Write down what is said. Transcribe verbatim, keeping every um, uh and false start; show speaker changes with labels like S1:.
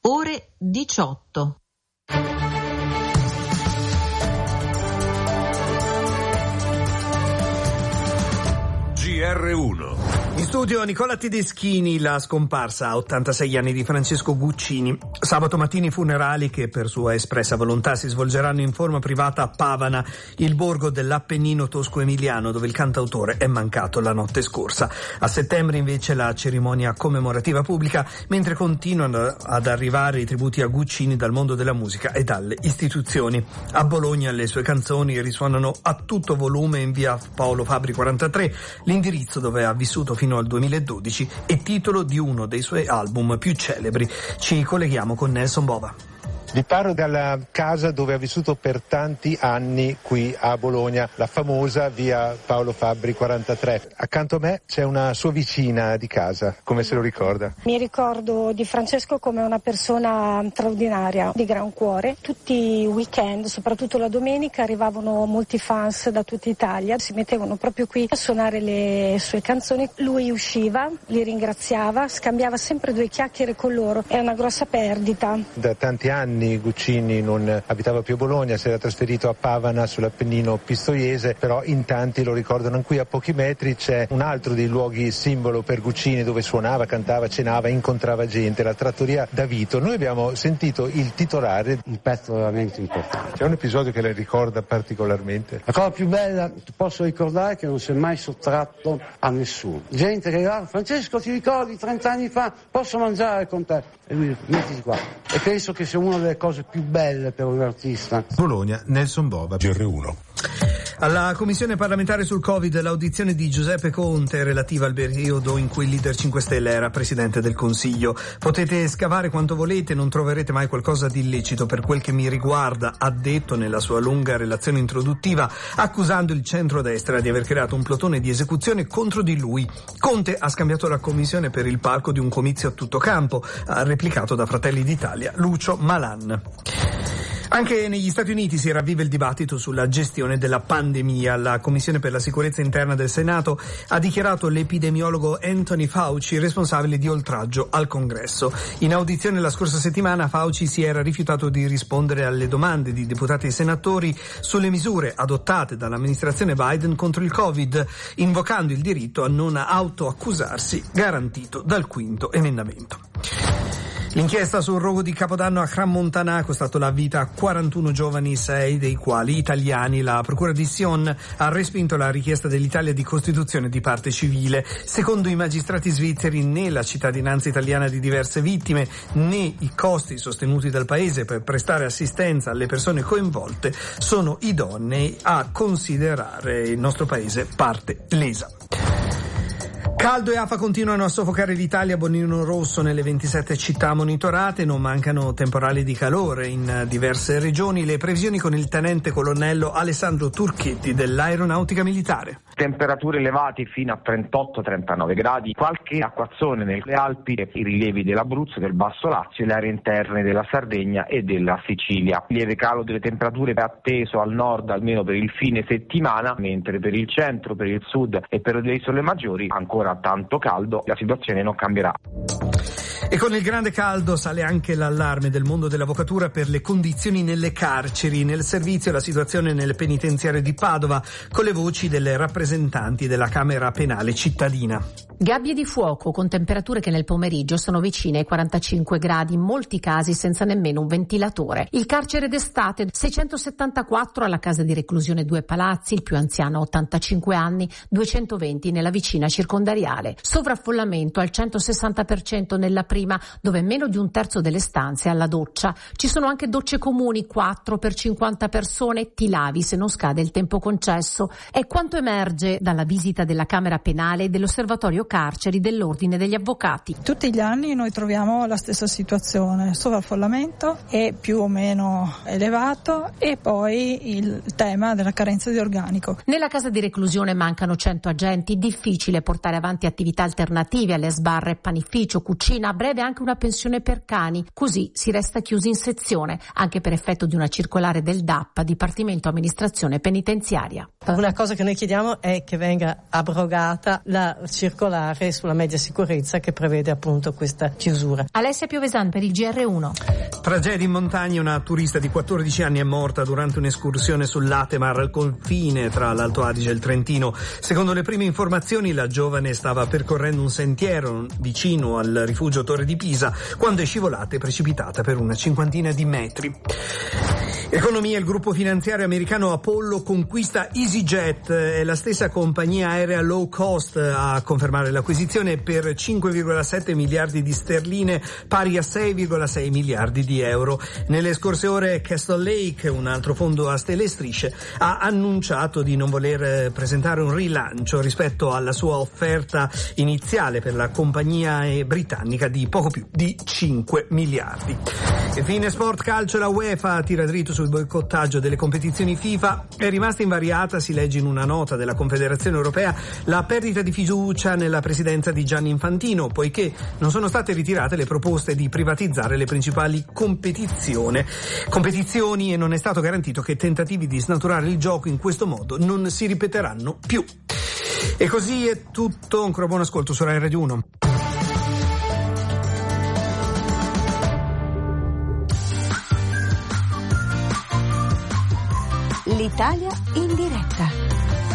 S1: ore diciotto.
S2: G R uno.
S3: In studio Nicola Tedeschini, la scomparsa a ottantasei anni di Francesco Guccini. Sabato mattina i funerali, che per sua espressa volontà si svolgeranno in forma privata a Pavana, il borgo dell'Appennino tosco-emiliano, dove il cantautore è mancato la notte scorsa. A settembre invece la cerimonia commemorativa pubblica, mentre continuano ad arrivare i tributi a Guccini dal mondo della musica e dalle istituzioni. A Bologna le sue canzoni risuonano a tutto volume in via Paolo Fabri quarantatré, l'indirizzo dove ha vissuto fino al duemiladodici e titolo di uno dei suoi album più celebri. Ci colleghiamo con Nelson Bova.
S4: Vi parlo dalla casa dove ha vissuto per tanti anni qui a Bologna, la famosa via Paolo Fabri quarantatré. Accanto a me c'è una sua vicina di casa, come se lo ricorda?
S5: Mi ricordo di Francesco come una persona straordinaria, di gran cuore. Tutti i weekend, soprattutto la domenica, arrivavano molti fans da tutta Italia, si mettevano proprio qui a suonare le sue canzoni. Lui usciva, li ringraziava, scambiava sempre due chiacchiere con loro. È una grossa perdita.
S4: Da tanti anni Guccini non abitava più a Bologna, si era trasferito a Pavana sull'Appennino pistoiese, però in tanti lo ricordano. Qui a pochi metri c'è un altro dei luoghi simbolo per Guccini, dove suonava, cantava, cenava, incontrava gente, la trattoria Da Vito. Noi abbiamo sentito il titolare.
S6: Un pezzo veramente importante.
S4: C'è un episodio che le ricorda particolarmente?
S6: La cosa più bella ti posso ricordare è che non si è mai sottratto a nessuno. Gente che arrivava: Francesco, ti ricordi trent'anni fa, posso mangiare con te? E lui: mettiti qua. E penso che sia una delle cose più belle per un artista.
S4: Bologna, Nelson Bova, G R uno.
S3: Alla Commissione parlamentare sul Covid l'audizione di Giuseppe Conte relativa al periodo in cui il leader cinque Stelle era Presidente del Consiglio. Potete scavare quanto volete, non troverete mai qualcosa di illecito per quel che mi riguarda, ha detto nella sua lunga relazione introduttiva, accusando il centrodestra di aver creato un plotone di esecuzione contro di lui. Conte ha scambiato la Commissione per il palco di un comizio a tutto campo, ha replicato da Fratelli d'Italia Lucio Malan. Anche negli Stati Uniti si ravviva il dibattito sulla gestione della pandemia. La Commissione per la sicurezza interna del Senato ha dichiarato l'epidemiologo Anthony Fauci responsabile di oltraggio al Congresso. In audizione la scorsa settimana Fauci si era rifiutato di rispondere alle domande di deputati e senatori sulle misure adottate dall'amministrazione Biden contro il Covid, invocando il diritto a non autoaccusarsi garantito dal quinto emendamento. L'inchiesta sul rogo di Capodanno a Crans-Montana ha costato la vita a quarantuno giovani, sei dei quali italiani. La procura di Sion ha respinto la richiesta dell'Italia di costituzione di parte civile. Secondo i magistrati svizzeri, né la cittadinanza italiana di diverse vittime né i costi sostenuti dal paese per prestare assistenza alle persone coinvolte sono idonei a considerare il nostro paese parte lesa. Caldo e afa continuano a soffocare l'Italia, bollino rosso nelle ventisette città monitorate, non mancano temporali di calore in diverse regioni. Le previsioni con il tenente colonnello Alessandro Turchetti dell'Aeronautica Militare.
S7: Temperature elevate fino a trentotto trentanove gradi, qualche acquazzone nelle Alpi, i rilievi dell'Abruzzo, del Basso Lazio, le aree interne della Sardegna e della Sicilia. Lieve calo delle temperature atteso al nord almeno per il fine settimana, mentre per il centro, per il sud e per le isole maggiori ancora tanto caldo, la situazione non cambierà.
S3: E con il grande caldo sale anche l'allarme del mondo dell'avvocatura per le condizioni nelle carceri. Nel servizio la situazione nel penitenziario di Padova, con le voci delle rappresentanti della Camera Penale cittadina.
S8: Gabbie di fuoco con temperature che nel pomeriggio sono vicine ai quarantacinque gradi, in molti casi senza nemmeno un ventilatore. Il carcere d'estate, seicentosettantaquattro alla casa di reclusione Due Palazzi, il più anziano ha ottantacinque anni, duecentoventi nella vicina circondariale. Sovraffollamento al centosessanta per cento nella prima, dove meno di un terzo delle stanze ha la doccia. Ci sono anche docce comuni, quattro per cinquanta persone, ti lavi se non scade il tempo concesso. È quanto emerge dalla visita della Camera Penale e dell'Osservatorio Carceri dell'Ordine degli Avvocati.
S9: Tutti gli anni noi troviamo la stessa situazione, sovraffollamento è più o meno elevato e poi il tema della carenza di organico.
S8: Nella casa di reclusione mancano cento agenti, difficile portare avanti attività alternative alle sbarre, panificio, cucina. A breve breve anche una pensione per cani, così si resta chiusi in sezione, anche per effetto di una circolare del D A P, Dipartimento Amministrazione Penitenziaria.
S10: Una cosa che noi chiediamo è che venga abrogata la circolare sulla media sicurezza che prevede appunto questa chiusura.
S8: Alessia Piovesan per il G R uno.
S3: Tragedia in montagna, una turista di quattordici anni è morta durante un'escursione sull'Atemar, al confine tra l'Alto Adige e il Trentino. Secondo le prime informazioni la giovane stava percorrendo un sentiero vicino al rifugio Torre di Pisa quando è scivolata e precipitata per una cinquantina di metri. Economia, il gruppo finanziario americano Apollo conquista EasyJet, è la stessa compagnia aerea low cost a confermare l'acquisizione per cinque virgola sette miliardi di sterline, pari a sei virgola sei miliardi di euro. Nelle scorse ore Castle Lake, un altro fondo a stelle e strisce, ha annunciato di non voler presentare un rilancio rispetto alla sua offerta iniziale per la compagnia britannica di poco più di cinque miliardi. E fine sport calcio, la UEFA tira dritto sul boicottaggio delle competizioni FIFA, è rimasta invariata, si legge in una nota della Confederazione Europea, la perdita di fiducia nella presidenza di Gianni Infantino, poiché non sono state ritirate le proposte di privatizzare le principali competizioni competizioni e non è stato garantito che tentativi di snaturare il gioco in questo modo non si ripeteranno più. E così è tutto, ancora buon ascolto su Rai Radio uno.
S11: L'Italia in diretta.